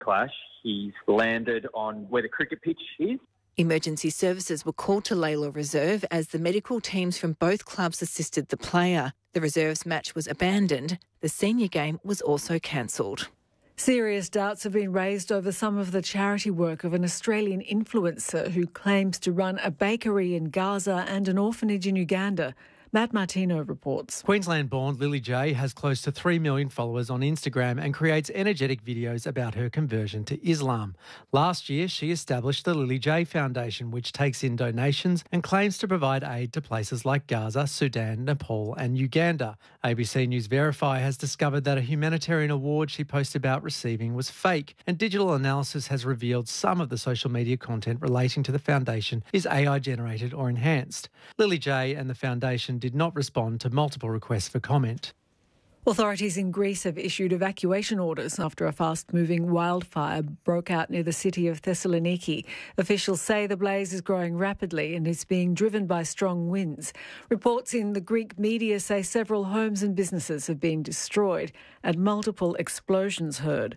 clash. He's landed on where the cricket pitch is. Emergency services were called to Layla Reserve as the medical teams from both clubs assisted the player. The reserves match was abandoned. The senior game was also cancelled. Serious doubts have been raised over some of the charity work of an Australian influencer who claims to run a bakery in Gaza and an orphanage in Uganda. Matt Martino reports. Queensland-born Lily J has close to 3 million followers on Instagram and creates energetic videos about her conversion to Islam. Last year, she established the Lily J Foundation, which takes in donations and claims to provide aid to places like Gaza, Sudan, Nepal and Uganda. ABC News Verify has discovered that a humanitarian award she posted about receiving was fake, and digital analysis has revealed some of the social media content relating to the foundation is AI-generated or enhanced. Lily J and the foundation did not respond to multiple requests for comment. Authorities in Greece have issued evacuation orders after a fast-moving wildfire broke out near the city of Thessaloniki. Officials say the blaze is growing rapidly and is being driven by strong winds. Reports in the Greek media say several homes and businesses have been destroyed and multiple explosions heard.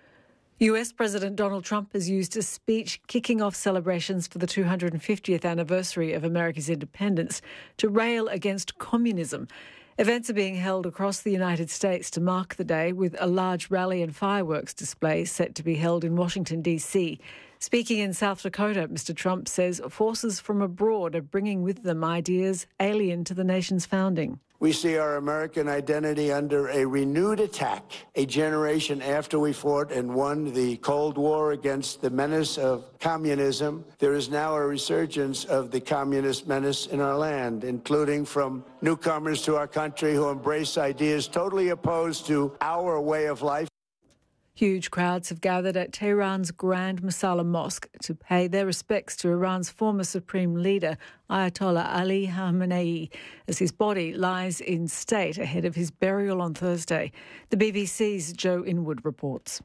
US President Donald Trump has used a speech kicking off celebrations for the 250th anniversary of America's independence to rail against communism. Events are being held across the United States to mark the day, with a large rally and fireworks display set to be held in Washington, D.C. Speaking in South Dakota, Mr. Trump says forces from abroad are bringing with them ideas alien to the nation's founding. We see our American identity under a renewed attack. A generation after we fought and won the Cold War against the menace of communism, there is now a resurgence of the communist menace in our land, including from newcomers to our country who embrace ideas totally opposed to our way of life. Huge crowds have gathered at Tehran's Grand Masala Mosque to pay their respects to Iran's former supreme leader, Ayatollah Ali Khamenei, as his body lies in state ahead of his burial on Thursday. The BBC's Joe Inwood reports.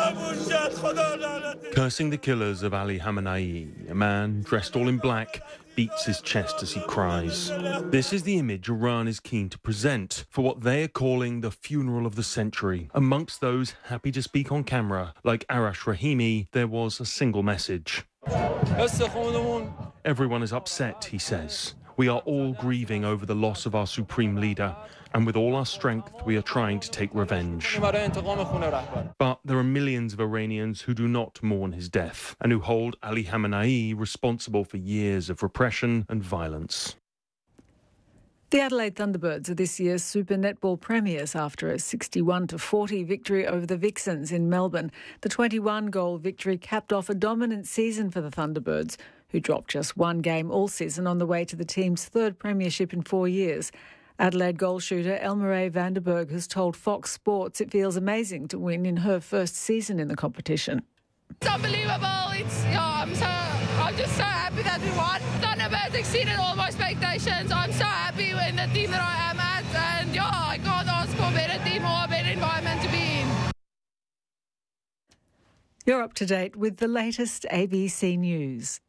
Cursing the killers of Ali Khamenei, a man dressed all in black beats his chest as he cries. This is the image Iran is keen to present for what they are calling the funeral of the century. Amongst those happy to speak on camera, like Arash Rahimi, there was a single message. Everyone is upset, he says. We are all grieving over the loss of our supreme leader, and with all our strength, we are trying to take revenge. But there are millions of Iranians who do not mourn his death, and who hold Ali Khamenei responsible for years of repression and violence. The Adelaide Thunderbirds are this year's Super Netball premiers after a 61-40 victory over the Vixens in Melbourne. The 21-goal victory capped off a dominant season for the Thunderbirds, who dropped just one game all season on the way to the team's third premiership in 4 years. Adelaide goal shooter Elmarie Vandenberg has told Fox Sports it feels amazing to win in her first season in the competition. It's unbelievable. I'm just so happy that we won. Thunderbirds exceeded all my expectations. I'm so happy in the team that I am at, and I can't ask for a better team or a better environment to be in. You're up to date with the latest ABC News.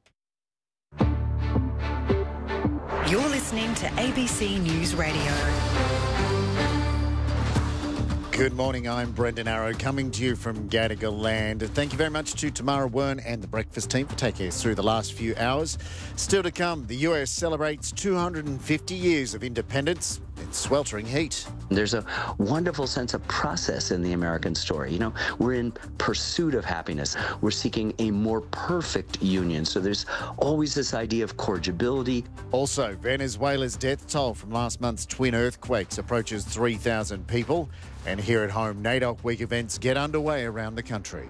You're listening to ABC News Radio. Good morning, I'm Brendan Arrow, coming to you from Gadigal Land. Thank you very much to Tamara Wern and the Breakfast team for taking us through the last few hours. Still to come, the US celebrates 250 years of independence in sweltering heat. There's a wonderful sense of process in the American story. You know, we're in pursuit of happiness. We're seeking a more perfect union. So there's always this idea of cordiality. Also, Venezuela's death toll from last month's twin earthquakes approaches 3,000 people. And here at home, NAIDOC Week events get underway around the country.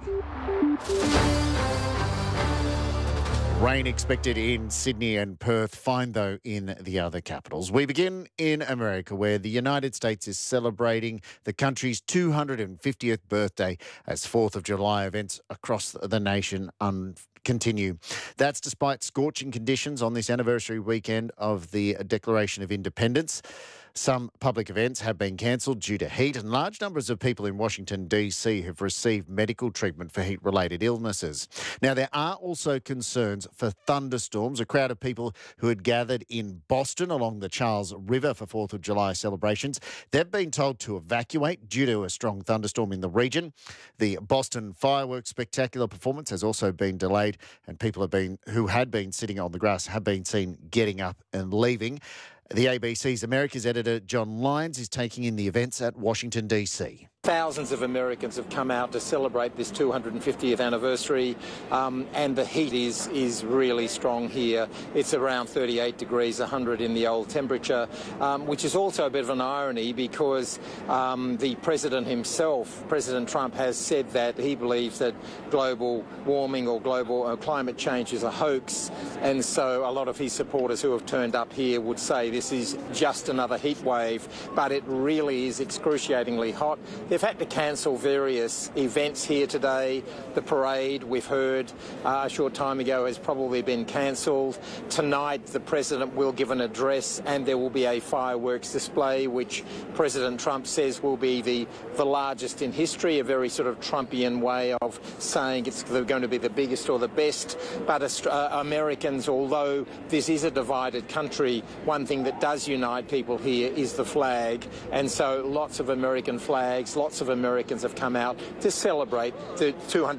Rain expected in Sydney and Perth, fine though in the other capitals. We begin in America, where the United States is celebrating the country's 250th birthday as 4th of July events across the nation continue. That's despite scorching conditions on this anniversary weekend of the Declaration of Independence. Some public events have been cancelled due to heat, and large numbers of people in Washington, D.C. have received medical treatment for heat-related illnesses. Now, there are also concerns for thunderstorms. A crowd of people who had gathered in Boston along the Charles River for 4th of July celebrations, they've been told to evacuate due to a strong thunderstorm in the region. The Boston fireworks spectacular performance has also been delayed, and people who had been sitting on the grass have been seen getting up and leaving. The ABC's America's editor, John Lyons, is taking in the events at Washington, D.C. Thousands of Americans have come out to celebrate this 250th anniversary, and the heat is really strong here. It's around 38 degrees, 100 in the old temperature, which is also a bit of an irony because the president himself, President Trump, has said that he believes that global warming or global climate change is a hoax, and so a lot of his supporters who have turned up here would say this is just another heat wave, but it really is excruciatingly hot. They've had to cancel various events here today. The parade, we've heard a short time ago, has probably been cancelled. Tonight, the president will give an address and there will be a fireworks display, which President Trump says will be the largest in history, a very sort of Trumpian way of saying it's going to be the biggest or the best. But Americans, although this is a divided country, one thing that does unite people here is the flag. And so lots of American flags, lots of Americans have come out to celebrate the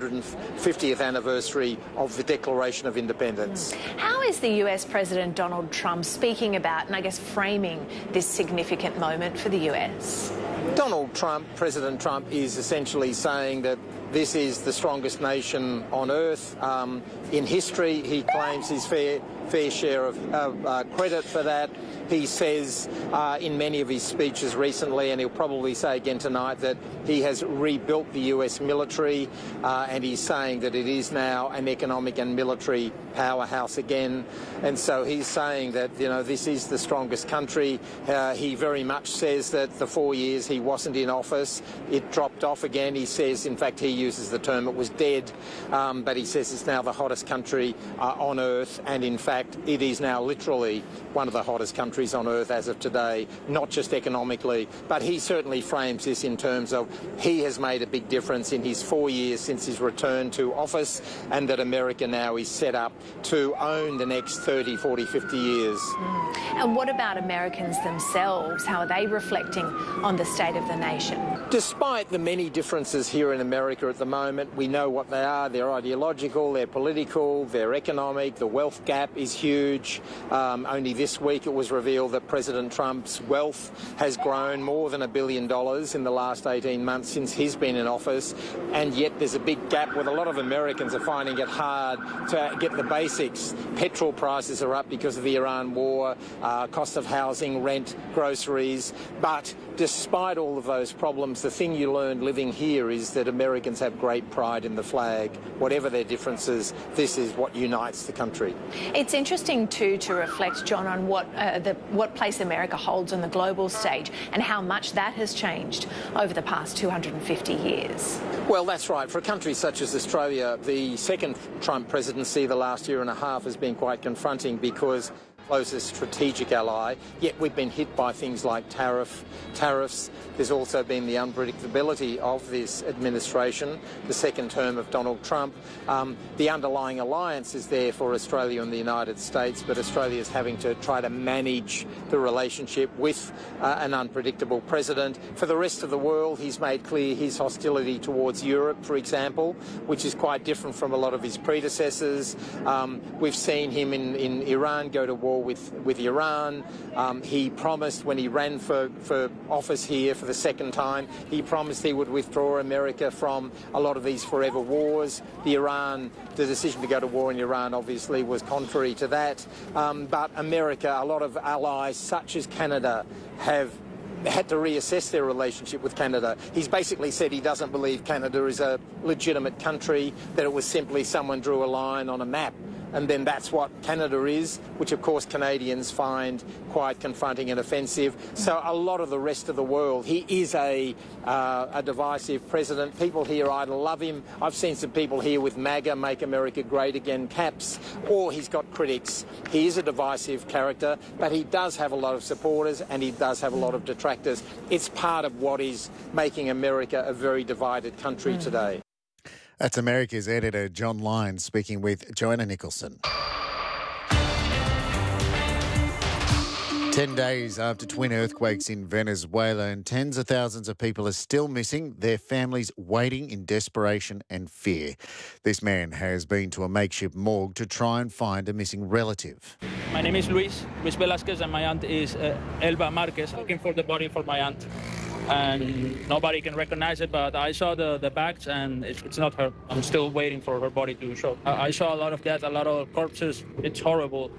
250th anniversary of the Declaration of Independence. How is the US President Donald Trump speaking about and I guess framing this significant moment for the US? Donald Trump, President Trump, is essentially saying that this is the strongest nation on earth. In history, he claims his fair share of credit for that. He says in many of his speeches recently, and he'll probably say again tonight, that he has rebuilt the US military, and he's saying that it is now an economic and military powerhouse again. And so he's saying that, you know, this is the strongest country. He very much says that the 4 years he wasn't in office, it dropped off again. He says, in fact, he uses the term it was dead, but he says it's now the hottest country on earth, and in fact it is now literally one of the hottest countries on earth as of today, not just economically, but he certainly frames this in terms of he has made a big difference in his 4 years since his return to office, and that America now is set up to own the next 30, 40, 50 years. And what about Americans themselves? How are they reflecting on the state of the nation? Despite the many differences here in America at the moment, we know what they are. They're ideological, they're political, they're economic. The wealth gap is huge. Only this week it was revealed that President Trump's wealth has grown more than $1 billion in the last 18 months since he's been in office, and yet there's a big gap where a lot of Americans are finding it hard to get the basics. Petrol prices are up because of the Iran war, cost of housing, rent, groceries, but despite all of those problems, the thing you learn living here is that Americans have great pride in the flag. Whatever their differences, this is what unites the country. It's interesting too to reflect, John, on what place America holds on the global stage and how much that has changed over the past 250 years. Well, that's right. For a country such as Australia, the second Trump presidency, the last year and a half, has been quite confronting because closest strategic ally, yet we've been hit by things like tariffs. There's also been the unpredictability of this administration, the second term of Donald Trump. The underlying alliance is there for Australia and the United States, but Australia is having to try to manage the relationship with an unpredictable president. For the rest of the world, he's made clear his hostility towards Europe, for example, which is quite different from a lot of his predecessors. We've seen him in Iran go to war with Iran. He promised when he ran for office here for the second time, he promised he would withdraw America from a lot of these forever wars. The decision to go to war in Iran obviously was contrary to that. But America, a lot of allies such as Canada have had to reassess their relationship with Canada. He's basically said he doesn't believe Canada is a legitimate country, that it was simply someone drew a line on a map and then that's what Canada is, which of course Canadians find quite confronting and offensive. So a lot of the rest of the world, he is a divisive president. People here either love him, I've seen some people here with MAGA, Make America Great Again caps, or he's got critics. He is a divisive character, but he does have a lot of supporters and he does have a lot of detractors. It's part of what is making America a very divided country today. That's America's editor John Lyons speaking with Joanna Nicholson. 10 days after twin earthquakes in Venezuela, and tens of thousands of people are still missing, their families waiting in desperation and fear. This man has been to a makeshift morgue to try and find a missing relative. My name is Luis Velasquez, and my aunt is Elba Marquez, looking for the body for my aunt. And nobody can recognize it, but I saw the bags and it's not her. I'm still waiting for her body to show. I saw a lot of death, a lot of corpses. It's horrible.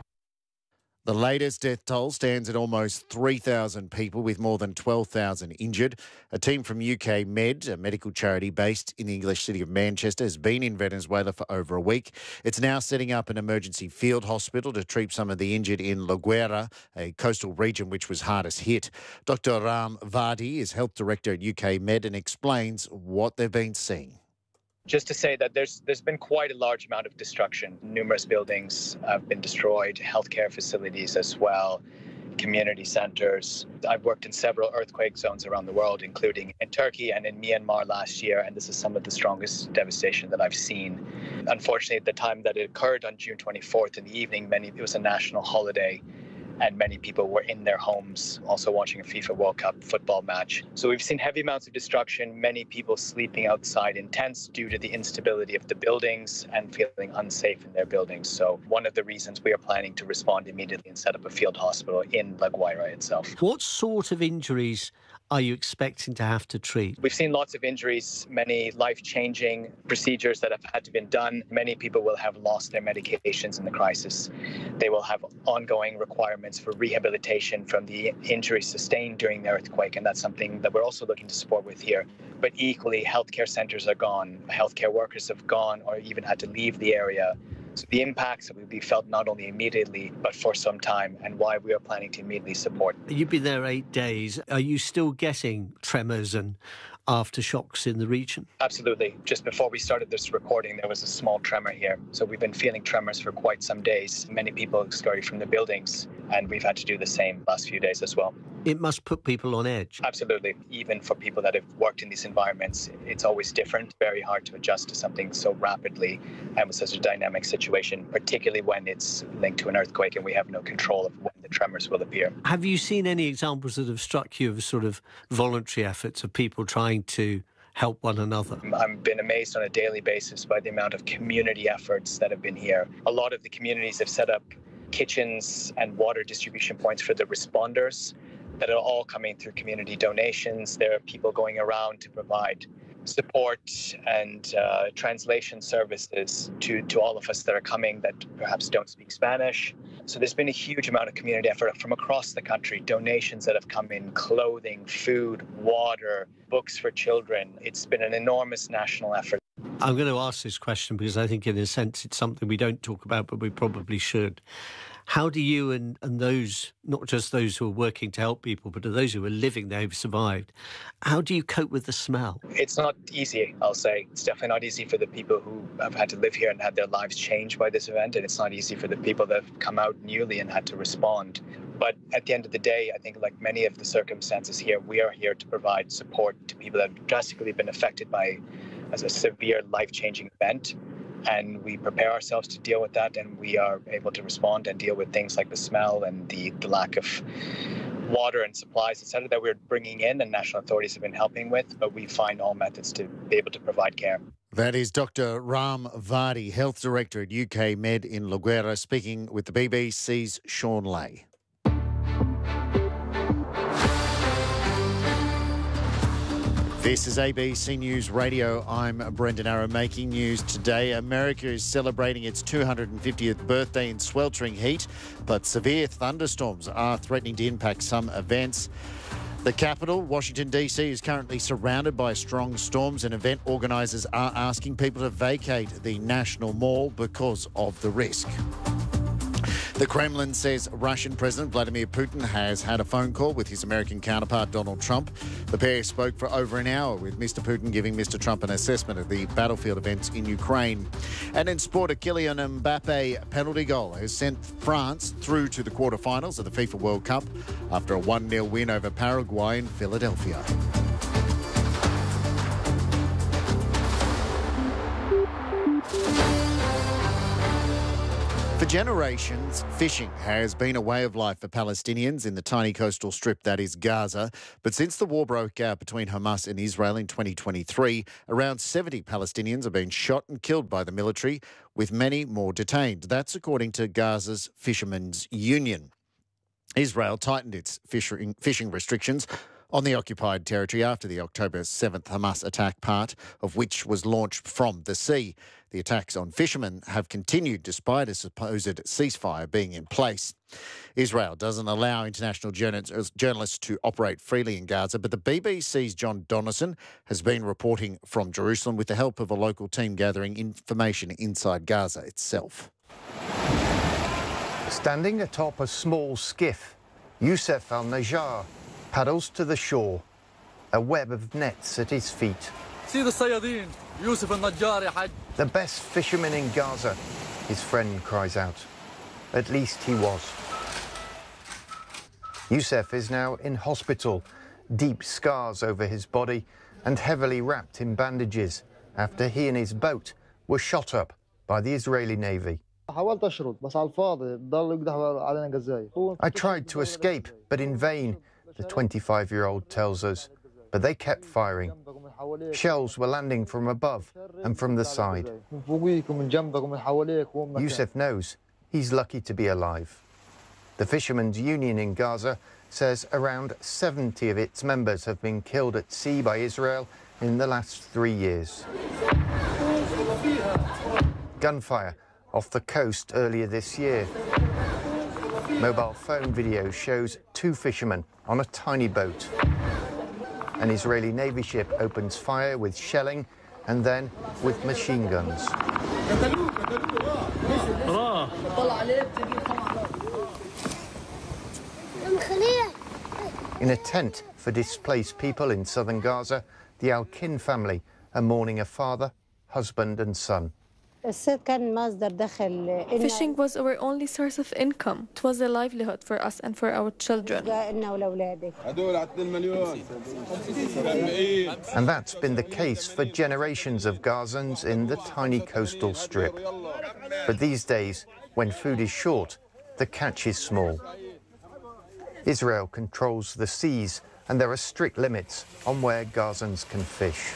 The latest death toll stands at almost 3,000 people, with more than 12,000 injured. A team from UK Med, a medical charity based in the English city of Manchester, has been in Venezuela for over a week. It's now setting up an emergency field hospital to treat some of the injured in La Guaira, a coastal region which was hardest hit. Dr. Ram Vardi is health director at UK Med and explains what they've been seeing. Just to say that there's been quite a large amount of destruction. Numerous buildings have been destroyed, healthcare facilities as well, community centres. I've worked in several earthquake zones around the world, including in Turkey and in Myanmar last year, and this is some of the strongest devastation that I've seen. Unfortunately, at the time that it occurred on June 24th in the evening, it was a national holiday, and many people were in their homes also watching a FIFA World Cup football match. So we've seen heavy amounts of destruction, many people sleeping outside in tents due to the instability of the buildings and feeling unsafe in their buildings. So one of the reasons we are planning to respond immediately and set up a field hospital in La Guaira itself. What sort of injuries are you expecting to have to treat? We've seen lots of injuries, many life-changing procedures that have had to be done. Many people will have lost their medications in the crisis. They will have ongoing requirements for rehabilitation from the injuries sustained during the earthquake, and that's something that we're also looking to support with here. But equally, healthcare centres are gone. Healthcare workers have gone or even had to leave the area. So the impacts will be felt not only immediately, but for some time, and why we are planning to immediately support. You've been there 8 days. Are you still getting tremors and aftershocks in the region? Absolutely. Just before we started this recording, there was a small tremor here. So we've been feeling tremors for quite some days. Many people scurried from the buildings, and we've had to do the same last few days as well. It must put people on edge. Absolutely. Even for people that have worked in these environments, it's always different. Very hard to adjust to something so rapidly and with such a dynamic situation, particularly when it's linked to an earthquake and we have no control of when the tremors will appear. Have you seen any examples that have struck you of sort of voluntary efforts of people trying to help one another? I've been amazed on a daily basis by the amount of community efforts that have been here. A lot of the communities have set up kitchens and water distribution points for the responders that are all coming through community donations. There are people going around to provide support and translation services to all of us that are coming that perhaps don't speak Spanish. So there's been a huge amount of community effort from across the country, donations that have come in, clothing, food, water, books for children. It's been an enormous national effort. I'm going to ask this question because I think in a sense it's something we don't talk about, but we probably should. How do you and those, not just those who are working to help people, but those who are living there, who've survived, how do you cope with the smell? It's not easy, I'll say. It's definitely not easy for the people who have had to live here and had their lives changed by this event, and it's not easy for the people that have come out newly and had to respond. But at the end of the day, I think like many of the circumstances here, we are here to provide support to people that have drastically been affected by as a severe life-changing event. And we prepare ourselves to deal with that, and we are able to respond and deal with things like the smell and the lack of water and supplies, etc., that we're bringing in and national authorities have been helping with, but we find all methods to be able to provide care. That is Dr. Ram Vardi, Health Director at UK Med in La Guaira, speaking with the BBC's Sean Lay. This is ABC News Radio. I'm Brendan Arrow, making news today. America is celebrating its 250th birthday in sweltering heat, but severe thunderstorms are threatening to impact some events. The capital, Washington DC, is currently surrounded by strong storms, and event organisers are asking people to vacate the National Mall because of the risk. The Kremlin says Russian President Vladimir Putin has had a phone call with his American counterpart Donald Trump. The pair spoke for over an hour, with Mr Putin giving Mr Trump an assessment of the battlefield events in Ukraine. And in sport, a Kylian Mbappe penalty goal has sent France through to the quarterfinals of the FIFA World Cup after a 1-0 win over Paraguay in Philadelphia. For generations, fishing has been a way of life for Palestinians in the tiny coastal strip that is Gaza. But since the war broke out between Hamas and Israel in 2023, around 70 Palestinians have been shot and killed by the military, with many more detained. That's according to Gaza's Fishermen's Union. Israel tightened its fishing restrictions on the occupied territory after the October 7th Hamas attack, part of which was launched from the sea. The attacks on fishermen have continued despite a supposed ceasefire being in place. Israel doesn't allow international journalists to operate freely in Gaza, but the BBC's John Donnison has been reporting from Jerusalem with the help of a local team gathering information inside Gaza itself. Standing atop a small skiff, Youssef Al-Najjar paddles to the shore, a web of nets at his feet. The best fisherman in Gaza, his friend cries out. At least he was. Youssef is now in hospital, deep scars over his body and heavily wrapped in bandages after he and his boat were shot up by the Israeli Navy. I tried to escape, but in vain, the 25-year-old tells us, but they kept firing. Shells were landing from above and from the side. Youssef knows he's lucky to be alive. The Fishermen's Union in Gaza says around 70 of its members have been killed at sea by Israel in the last 3 years. Gunfire off the coast earlier this year. Mobile phone video shows 2 fishermen on a tiny boat. An Israeli Navy ship opens fire with shelling and then with machine guns. In a tent for displaced people in southern Gaza, the Al-Kin family are mourning a father, husband and son. Fishing was our only source of income. It was a livelihood for us and for our children. And that's been the case for generations of Gazans in the tiny coastal strip. But these days, when food is short, the catch is small. Israel controls the seas, and there are strict limits on where Gazans can fish.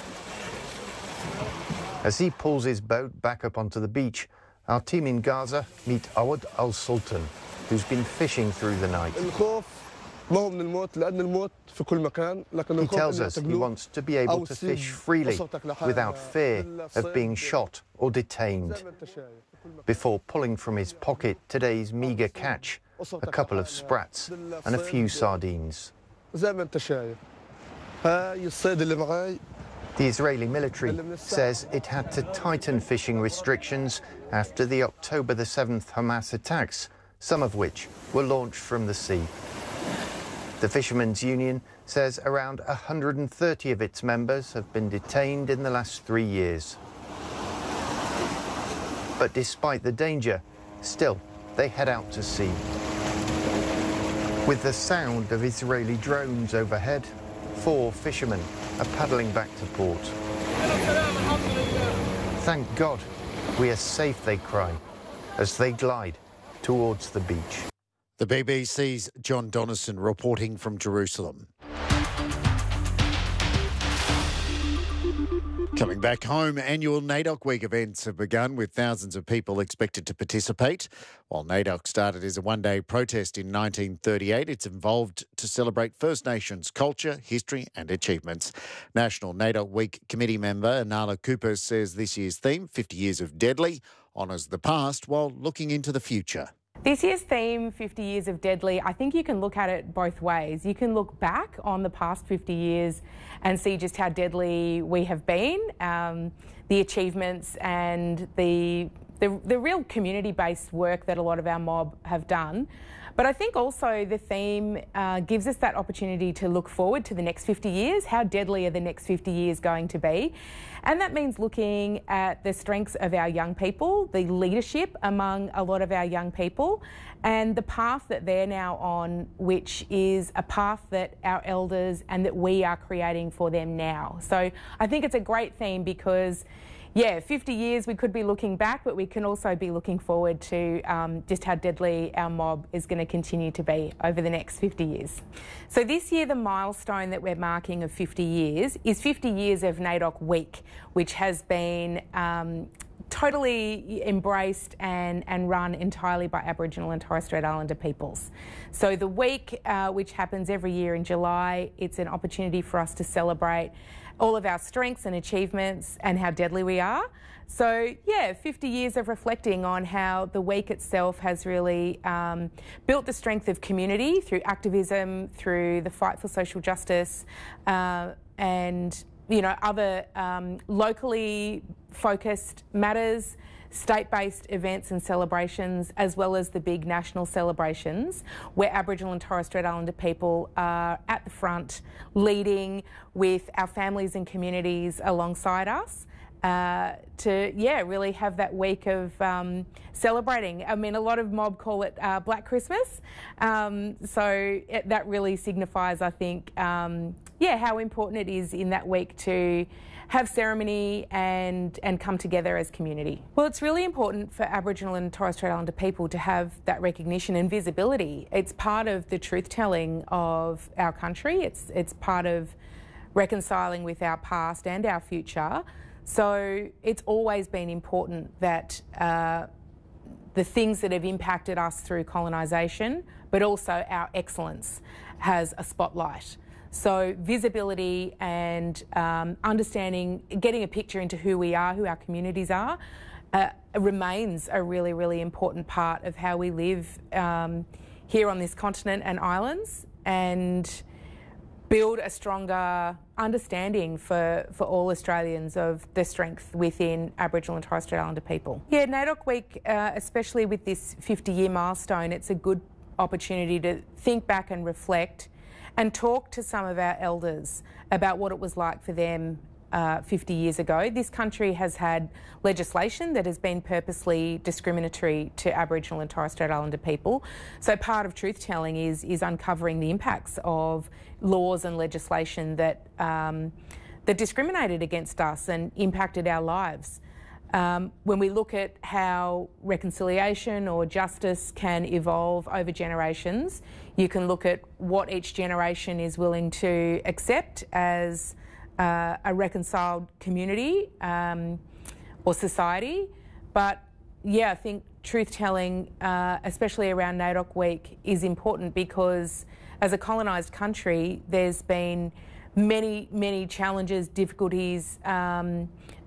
As he pulls his boat back up onto the beach, our team in Gaza meet Awad Al-Sultan, who's been fishing through the night. He tells us he wants to be able to fish freely without fear of being shot or detained. Before pulling from his pocket today's meagre catch, a couple of sprats and a few sardines. The Israeli military says it had to tighten fishing restrictions after the October the 7th Hamas attacks, some of which were launched from the sea. The Fishermen's Union says around 130 of its members have been detained in the last 3 years. But despite the danger, still they head out to sea. With the sound of Israeli drones overhead, 4 fishermen are paddling back to port. Thank God, we are safe, they cry, as they glide towards the beach. The BBC's John Donnison reporting from Jerusalem. Coming back home, annual NAIDOC Week events have begun with thousands of people expected to participate. While NAIDOC started as a one-day protest in 1938, it's evolved to celebrate First Nations culture, history and achievements. National NAIDOC Week committee member Nala Cooper says this year's theme, 50 Years of Deadly, honours the past while looking into the future. This year's theme, 50 Years of Deadly, I think you can look at it both ways. You can look back on the past 50 years and see just how deadly we have been, the achievements and the real community-based work that a lot of our mob have done. But I think also the theme gives us that opportunity to look forward to the next 50 years. How deadly are the next 50 years going to be? And that means looking at the strengths of our young people, the leadership among a lot of our young people, and the path that they're now on, which is a path that our elders and that we are creating for them now. So I think it's a great theme because 50 years we could be looking back, but we can also be looking forward to just how deadly our mob is going to continue to be over the next 50 years. So this year the milestone that we're marking of 50 years is 50 years of NAIDOC Week, which has been totally embraced and run entirely by Aboriginal and Torres Strait Islander peoples. So the week, which happens every year in July, it's an opportunity for us to celebrate all of our strengths and achievements and how deadly we are. So 50 years of reflecting on how the week itself has really built the strength of community through activism, through the fight for social justice, and other locally focused matters, state-based events and celebrations, as well as the big national celebrations where Aboriginal and Torres Strait Islander people are at the front, leading with our families and communities alongside us to really have that week of celebrating. I mean, a lot of mob call it Black Christmas, so that really signifies, I think, how important it is in that week to have ceremony and come together as community. Well, it's really important for Aboriginal and Torres Strait Islander people to have that recognition and visibility. It's part of the truth-telling of our country. It's part of reconciling with our past and our future. So it's always been important that the things that have impacted us through colonisation, but also our excellence, has a spotlight. So visibility and understanding, getting a picture into who we are, who our communities are, remains a really, really important part of how we live here on this continent and islands, and build a stronger understanding for all Australians of the strength within Aboriginal and Torres Strait Islander people. Yeah, NAIDOC Week, especially with this 50-year milestone, it's a good opportunity to think back and reflect and talk to some of our elders about what it was like for them 50 years ago. This country has had legislation that has been purposely discriminatory to Aboriginal and Torres Strait Islander people. So part of truth-telling is uncovering the impacts of laws and legislation that discriminated against us and impacted our lives. When we look at how reconciliation or justice can evolve over generations, you can look at what each generation is willing to accept as a reconciled community or society. But I think truth-telling, especially around NAIDOC Week, is important because as a colonised country, there's been many, many challenges, difficulties and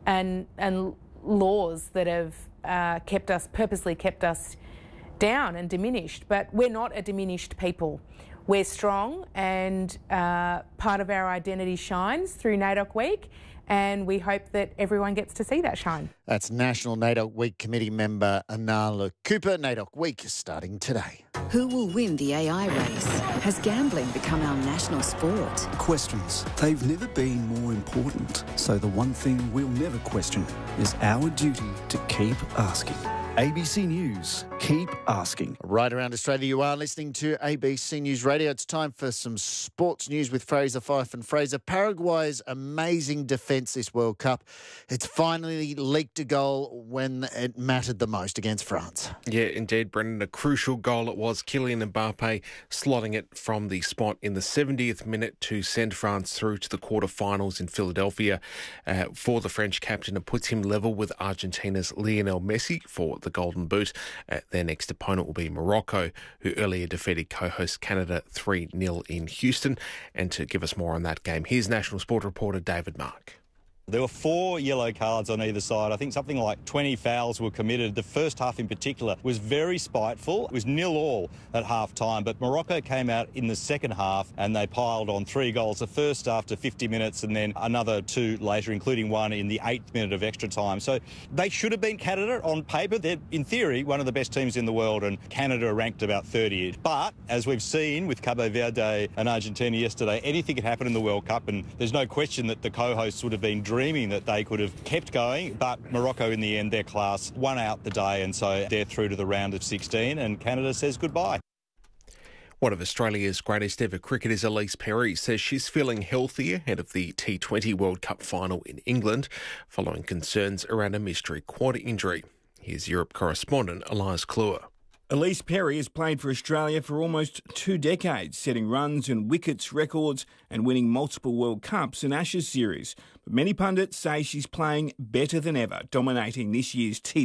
laws that have purposely kept us down and diminished. But we're not a diminished people. We're strong, and part of our identity shines through NAIDOC Week, and we hope that everyone gets to see that shine. That's National NAIDOC Week Committee member Anala Cooper. NAIDOC Week is starting today. Who will win the AI race? Has gambling become our national sport? Questions. They've never been more important. So the one thing we'll never question is our duty to keep asking. ABC News, keep asking. Right around Australia, you are listening to ABC News Radio. It's time for some sports news with Fraser Fyfe and Fraser. Paraguay's amazing defence this World Cup. It's finally leaked a goal when it mattered the most against France. Yeah, indeed, Brendan. A crucial goal it was. Kylian Mbappe slotting it from the spot in the 70th minute to send France through to the quarterfinals in Philadelphia. For the French captain, it puts him level with Argentina's Lionel Messi for the Golden Boot. Their next opponent will be Morocco, who earlier defeated co-host Canada 3-0 in Houston. And to give us more on that game, here's national sport reporter David Mark. There were 4 yellow cards on either side. I think something like 20 fouls were committed. The first half in particular was very spiteful. It was 0-0 at half-time, but Morocco came out in the second half and they piled on 3 goals. The first after 50 minutes and then another 2 later, including one in the 8th minute of extra time. So they should have been Canada on paper. They're, in theory, one of the best teams in the world, and Canada are ranked about 30th. But, as we've seen with Cabo Verde and Argentina yesterday, anything could happen in the World Cup, and there's no question that the co-hosts would have been dreaming that they could have kept going, but Morocco in the end, their class, won out the day, and so they're through to the round of 16 and Canada says goodbye. One of Australia's greatest ever cricketers, Ellyse Perry, says she's feeling healthier ahead of the T20 World Cup final in England following concerns around a mystery quad injury. Here's Europe correspondent Elias Kluwer. Ellyse Perry has played for Australia for almost 2 decades, setting runs and wickets records and winning multiple World Cups and Ashes series. But many pundits say she's playing better than ever, dominating this year's T20